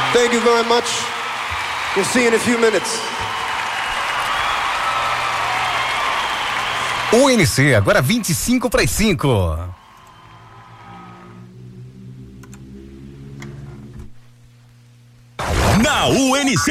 Thank you very much. We'll see you in a few minutes. UNC, agora 5:25. Na UNC